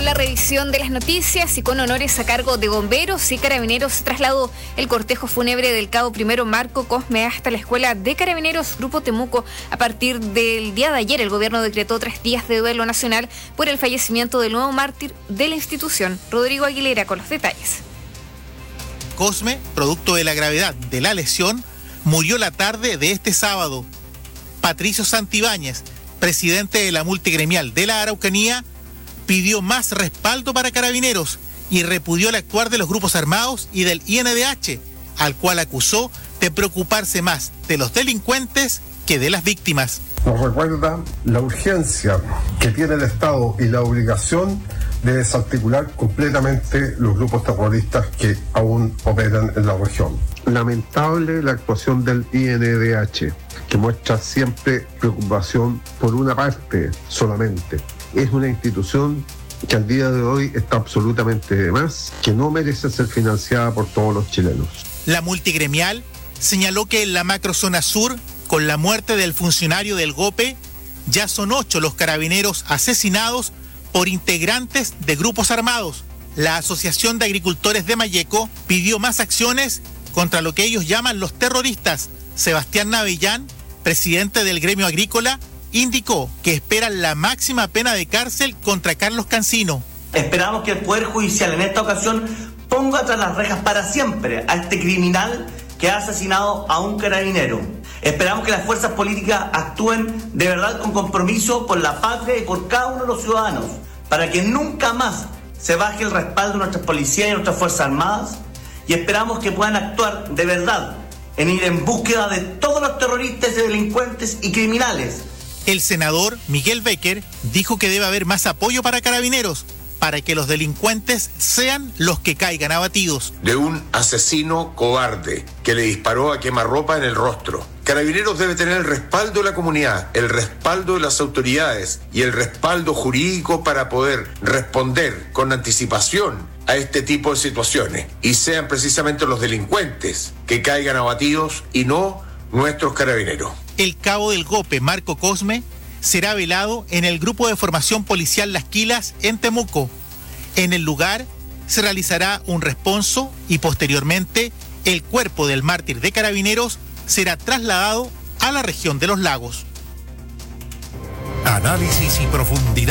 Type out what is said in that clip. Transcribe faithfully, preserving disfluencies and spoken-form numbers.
Con la revisión de las noticias y con honores a cargo de bomberos y carabineros, se trasladó el cortejo fúnebre del cabo primero Marco Cosme hasta la Escuela de Carabineros Grupo Temuco. A partir del día de ayer, el gobierno decretó tres días de duelo nacional por el fallecimiento del nuevo mártir de la institución. Rodrigo Aguilera con los detalles. Cosme, producto de la gravedad de la lesión, murió la tarde de este sábado. Patricio Santibáñez, presidente de la multigremial de la Araucanía, pidió más respaldo para Carabineros y repudió el actuar de los grupos armados y del I N D H, al cual acusó de preocuparse más de los delincuentes que de las víctimas. Nos recuerda la urgencia que tiene el Estado y la obligación de desarticular completamente los grupos terroristas que aún operan en la región. Lamentable la actuación del I N D H, que muestra siempre preocupación por una parte solamente. Es una institución que al día de hoy está absolutamente de más, que no merece ser financiada por todos los chilenos. La multigremial señaló que en la macrozona sur, con la muerte del funcionario del GOPE, ya son ocho los carabineros asesinados por integrantes de grupos armados. La Asociación de Agricultores de Mayeco pidió más acciones contra lo que ellos llaman los terroristas. Sebastián Navellán, presidente del gremio agrícola, indicó que esperan la máxima pena de cárcel contra Carlos Cancino. Esperamos que el Poder Judicial en esta ocasión ponga tras las rejas para siempre a este criminal que ha asesinado a un carabinero. Esperamos que las fuerzas políticas actúen de verdad con compromiso por la patria y por cada uno de los ciudadanos, para que nunca más se baje el respaldo de nuestras policías y nuestras fuerzas armadas, y esperamos que puedan actuar de verdad en ir en búsqueda de todos los terroristas y delincuentes y criminales. El senador Miguel Becker dijo que debe haber más apoyo para Carabineros, para que los delincuentes sean los que caigan abatidos. De un asesino cobarde que le disparó a quemarropa en el rostro. Carabineros debe tener el respaldo de la comunidad, el respaldo de las autoridades y el respaldo jurídico para poder responder con anticipación a este tipo de situaciones y sean precisamente los delincuentes que caigan abatidos y no nuestros carabineros. El cabo del GOPE, Marco Cosme, será velado en el Grupo de Formación Policial Las Quilas en Temuco. En el lugar se realizará un responso y posteriormente el cuerpo del mártir de Carabineros será trasladado a la región de los lagos. Análisis y profundidad.